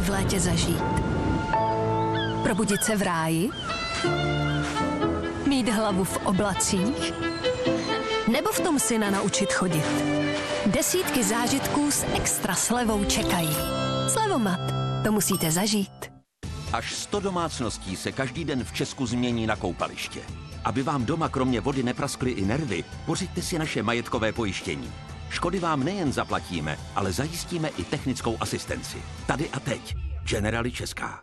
v létě zažít? Probudit se v ráji? Mít hlavu v oblacích? Nebo v tom syna naučit chodit? Desítky zážitků s extra slevou čekají. Slevomat, to musíte zažít. Až 100 domácností se každý den v Česku změní na koupaliště. Aby vám doma kromě vody nepraskly i nervy, pořiďte si naše majetkové pojištění. Škody vám nejen zaplatíme, ale zajistíme i technickou asistenci. Tady a teď. Generali Česká.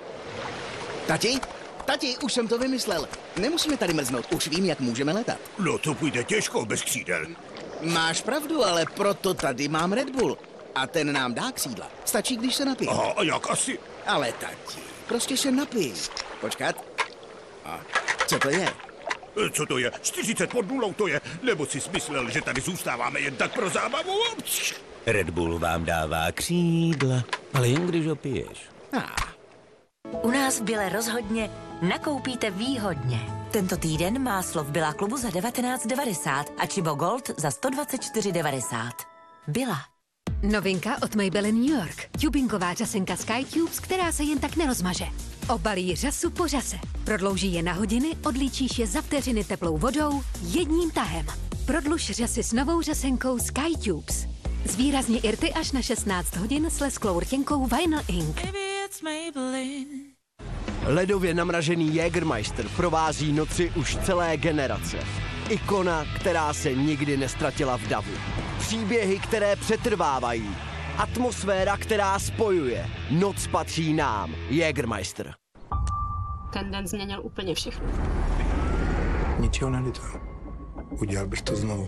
Tati, už jsem to vymyslel. Nemusíme tady mrznout, už vím, jak můžeme letat. No to půjde těžko bez křídel. Máš pravdu, ale proto tady mám Red Bull. A ten nám dá křídla. Stačí, když se napije. Aha, a jak asi? Ale tati, prostě se napij. Počkat. A co to je? Co to je? 40 pod nulou to je? Nebo jsi smyslel, že tady zůstáváme jen tak pro zábavu? Red Bull vám dává křídla, ale jen když ho piješ. U nás v Bile rozhodně nakoupíte výhodně. Tento týden máslo v Billa klubu za 19,90 a Chibo Gold za 124,90. Billa. Novinka od Maybelline New York. Tubinková řasenka Sky Tubes, která se jen tak nerozmaže. Obalí řasu po řase. Prodlouží je na hodiny, odlíčíš je za vteřiny teplou vodou jedním tahem. Prodluž řasy s novou řasenkou Sky Tubes. Zvýrazně irty až na 16 hodin s lesklou rtěnkou Vinyl Ink. Ledově namražený Jägermeister provází noci už celé generace. Ikona, která se nikdy nestratila v davu. Příběhy, které přetrvávají. Atmosféra, která spojuje. Noc patří nám. Jägermeister. Ten den změnil úplně všechno. Ničeho nelituju. Udělal bych to znovu.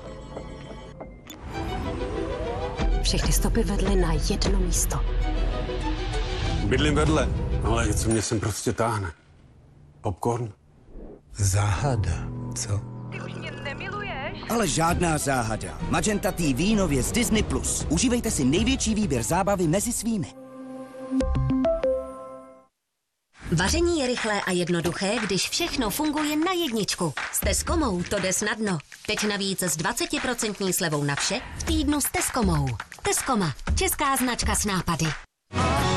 Všechny stopy vedly na jedno místo. Bydlím vedle, ale co mě sem prostě táhne? Popcorn? Záhada, co? Ty už mě nemiluješ? Ale žádná záhada. Magenta TV nově z Disney+. Užívejte si největší výběr zábavy mezi svými. Vaření je rychlé a jednoduché, když všechno funguje na jedničku. S Tescomou to jde snadno. Teď navíc s 20% slevou na vše v týdnu s Tescomou. Tescoma, česká značka s nápady.